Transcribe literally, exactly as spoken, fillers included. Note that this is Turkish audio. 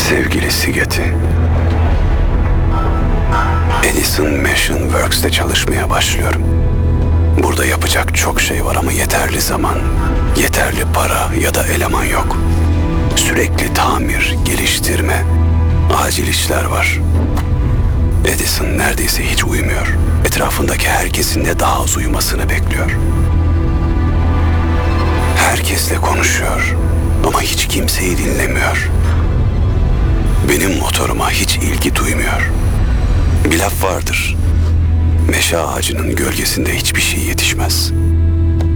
Sevgili Sigeti, Edison Machine Works'te çalışmaya başlıyorum. Burada yapacak çok şey var ama yeterli zaman, yeterli para ya da eleman yok. Sürekli tamir, geliştirme, acil işler var. Edison neredeyse hiç uyumuyor. Etrafındaki herkesin de daha az uyumasını bekliyor. Herkesle konuşuyor ama hiç kimseyi dinlemiyor. Benim motoruma hiç ilgi duymuyor. Bir laf vardır. Meşe ağacının gölgesinde hiçbir şey yetişmez.